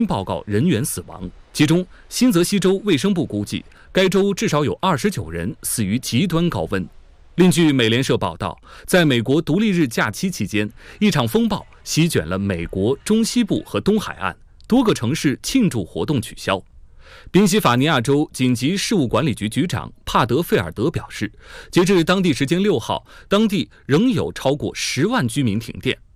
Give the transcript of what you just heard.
报告人员死亡，其中新泽西州卫生部估计，该州至少有29人死于极端高温。另据美联社报道，在美国独立日假期期间，一场风暴席卷了美国中西部和东海岸，多个城市庆祝活动取消。宾夕法尼亚州紧急事务管理局局长帕德费尔德表示，截至当地时间6号，当地仍有超过10万居民停电。